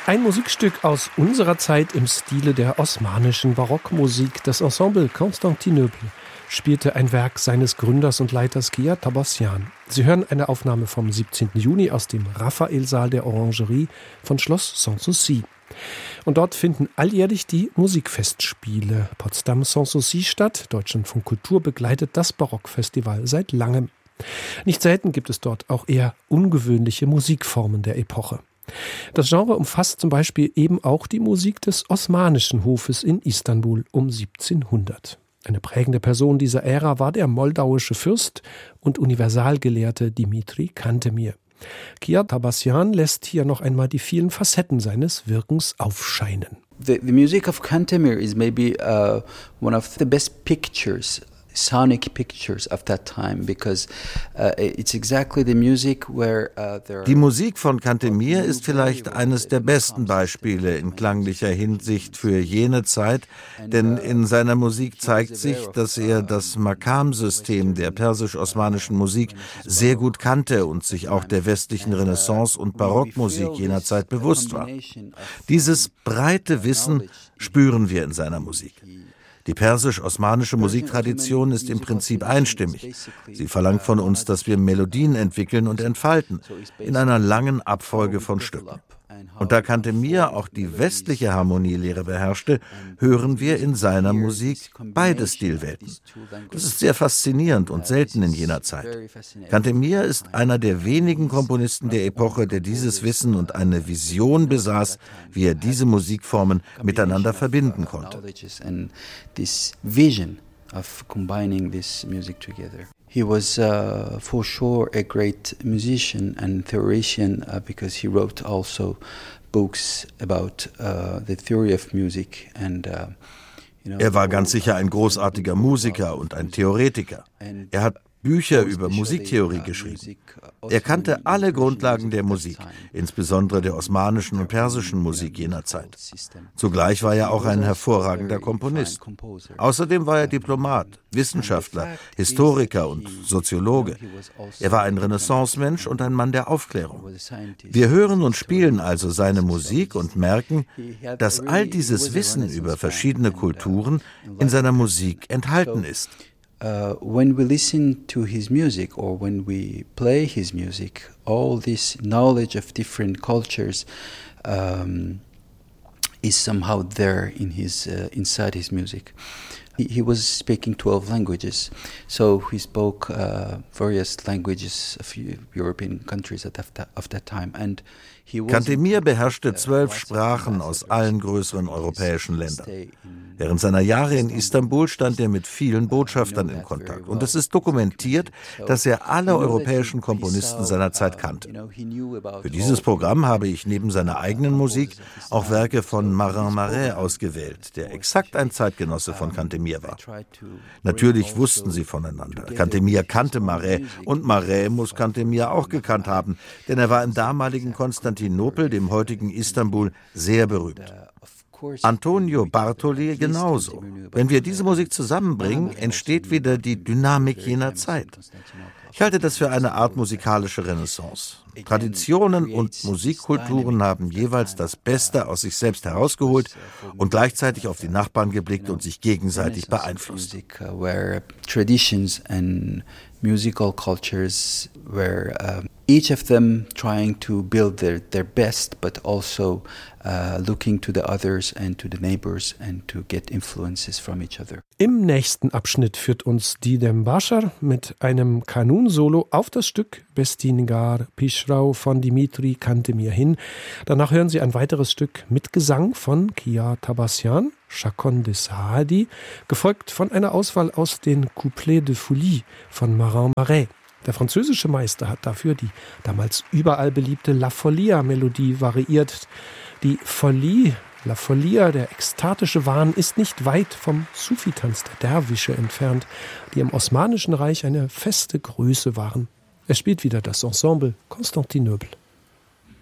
Ein Musikstück aus unserer Zeit im Stile der osmanischen Barockmusik. Das Ensemble Constantinople spielte ein Werk seines Gründers und Leiters Kia Tabassian. Sie hören eine Aufnahme vom 17. Juni aus dem Raphaelsaal der Orangerie von Schloss Sanssouci. Und dort finden alljährlich die Musikfestspiele Potsdam Sanssouci statt. Deutschlandfunk Kultur begleitet das Barockfestival seit langem. Nicht selten gibt es dort auch eher ungewöhnliche Musikformen der Epoche. Das Genre umfasst zum Beispiel eben auch die Musik des Osmanischen Hofes in Istanbul um 1700. Eine prägende Person dieser Ära war der moldauische Fürst und Universalgelehrte Dimitri Cantemir. Kia Tabassian lässt hier noch einmal die vielen Facetten seines Wirkens aufscheinen. The music of Cantemir is maybe one of the best pictures, sonic pictures of that time, because it's exactly the music where Die Musik von Cantemir ist vielleicht eines der besten Beispiele in klanglicher Hinsicht für jene Zeit, denn in seiner Musik zeigt sich, dass er das Makam-System der persisch-osmanischen Musik sehr gut kannte und sich auch der westlichen Renaissance- und Barockmusik jener Zeit bewusst war. Dieses breite Wissen spüren wir in seiner Musik. Die persisch-osmanische Musiktradition ist im Prinzip einstimmig. Sie verlangt von uns, dass wir Melodien entwickeln und entfalten, in einer langen Abfolge von Stücken. Und da Cantemir auch die westliche Harmonielehre beherrschte, hören wir in seiner Musik beide Stilwelten. Das ist sehr faszinierend und selten in jener Zeit. Cantemir ist einer der wenigen Komponisten der Epoche, der dieses Wissen und eine Vision besaß, wie er diese Musikformen miteinander verbinden konnte. He was for sure a great musician and theoretician because he wrote also books about the theory of music and Er war ganz sicher ein großartiger Musiker und ein Theoretiker. Er hat Bücher über Musiktheorie geschrieben. Er kannte alle Grundlagen der Musik, insbesondere der osmanischen und persischen Musik jener Zeit. Zugleich war er auch ein hervorragender Komponist. Außerdem war er Diplomat, Wissenschaftler, Historiker und Soziologe. Er war ein Renaissance-Mensch und ein Mann der Aufklärung. Wir hören und spielen also seine Musik und merken, dass all dieses Wissen über verschiedene Kulturen in seiner Musik enthalten ist. When we listen to his music or when we play his music, all this knowledge of different cultures is somehow there in his inside his music. He was speaking 12 languages, so he spoke various languages of European countries of that time. And Cantemir beherrschte 12 Sprachen aus allen größeren europäischen Ländern. Während seiner Jahre in Istanbul stand er mit vielen Botschaftern in Kontakt. Und es ist dokumentiert, dass er alle europäischen Komponisten seiner Zeit kannte. Für dieses Programm habe ich neben seiner eigenen Musik auch Werke von Marin Marais ausgewählt, der exakt ein Zeitgenosse von Cantemir war. Natürlich wussten sie voneinander. Cantemir kannte Marais und Marais muss Cantemir auch gekannt haben, denn er war im damaligen Konstantinopel, dem heutigen Istanbul, sehr berühmt. Antonio Bartoli genauso. Wenn wir diese Musik zusammenbringen, entsteht wieder die Dynamik jener Zeit. Ich halte das für eine Art musikalische Renaissance. Traditionen und Musikkulturen haben jeweils das Beste aus sich selbst herausgeholt und gleichzeitig auf die Nachbarn geblickt und sich gegenseitig beeinflusst. Traditions and musical cultures were each of them trying to build their best, but also looking to the others and to the neighbors and to get influences from each other. Im nächsten Abschnitt führt uns Didem Bashar mit einem Kanun-Solo auf das Stück Bestinigar Pishrau von Dimitri Cantemir hin. Danach hören Sie ein weiteres Stück mit Gesang von Kia Tabassian, Chacon de Saadi, gefolgt von einer Auswahl aus den Couplets de Folie von Marin Marais. Der französische Meister hat dafür die damals überall beliebte La Folia-Melodie variiert. Die Folie, La Folia, der ekstatische Wahn, ist nicht weit vom Sufi-Tanz der Derwische entfernt, die im Osmanischen Reich eine feste Größe waren. Es spielt wieder das Ensemble Constantinople.